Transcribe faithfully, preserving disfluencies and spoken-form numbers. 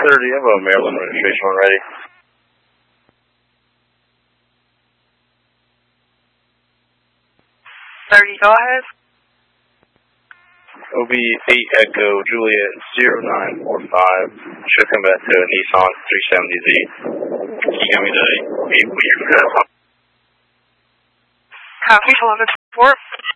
thirty, I have a Maryland registration one ready. thirty, go ahead. It'll be eight Echo Juliet zero nine four five. Should come back to a Nissan three seventy Z. Can you give me the eight weird? Copy, eleven four.